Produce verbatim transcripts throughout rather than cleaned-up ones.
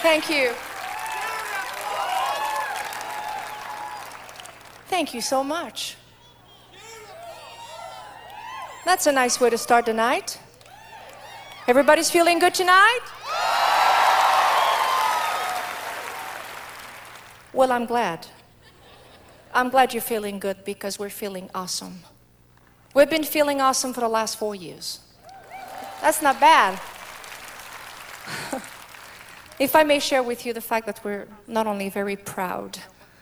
Thank you. Thank you so much. That's a nice way to start the night. Everybody's feeling good tonight? Well, I'm glad. I'm glad you're feeling good because we're feeling awesome. We've been feeling awesome for the last four years. That's not bad. If I may share with you the fact that we're not only very proud,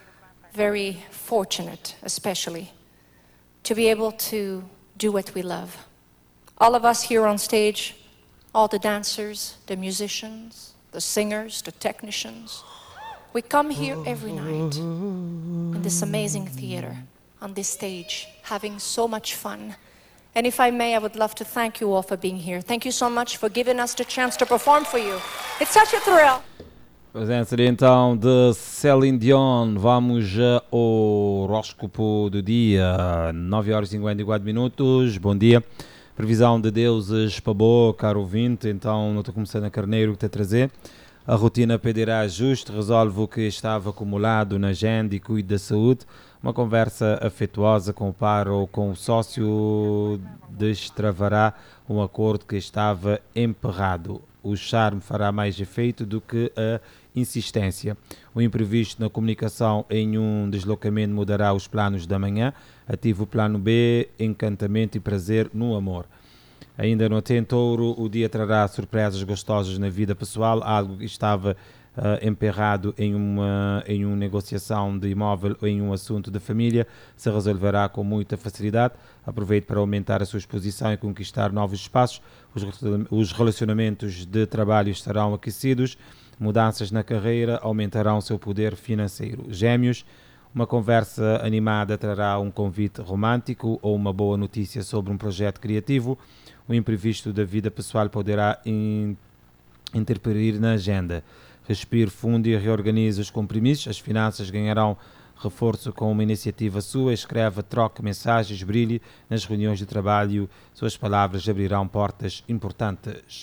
very fortunate, especially, to be able to do what we love. All of us here on stage, all the dancers, the musicians, the singers, the technicians, we come here every night in this amazing theater, on this stage, having so much fun. And if I may, I would love to thank you all for being here. Thank you so much for giving us the chance to perform for you. It's such a thrill. Presença então de Céline Dion. Vamos ao horóscopo do dia, nove horas e cinquenta e quatro minutos. Bom dia. Previsão de deuses para boa, caro ouvinte. Então, não estou começando a carneiro que te a trazer. A rotina pedirá ajuste, resolve o que estava acumulado na agenda e cuide da saúde. Uma conversa afetuosa com o par ou com o sócio destravará um acordo que estava emperrado. O charme fará mais efeito do que a insistência. O imprevisto na comunicação em um deslocamento mudará os planos da manhã. Ative o plano B, encantamento e prazer no amor. Ainda no Touro, o dia trará surpresas gostosas na vida pessoal. Algo que estava uh, emperrado em uma em uma negociação de imóvel ou em um assunto de família se resolverá com muita facilidade. Aproveite para aumentar a sua exposição e conquistar novos espaços. Os, os relacionamentos de trabalho estarão aquecidos. Mudanças na carreira aumentarão o seu poder financeiro. Gêmeos, uma conversa animada trará um convite romântico ou uma boa notícia sobre um projeto criativo. O imprevisto da vida pessoal poderá in, interferir na agenda. Respire fundo e reorganize os compromissos. As finanças ganharão reforço com uma iniciativa sua. Escreva, troque mensagens, brilhe nas reuniões de trabalho. Suas palavras abrirão portas importantes.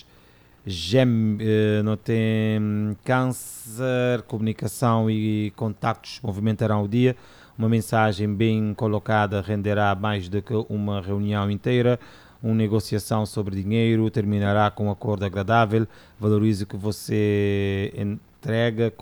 Gem, eh, não tem câncer, comunicação e contactos movimentarão o dia. Uma mensagem bem colocada renderá mais do que uma reunião inteira. Uma negociação sobre dinheiro terminará com um acordo agradável. Valorize o que você entrega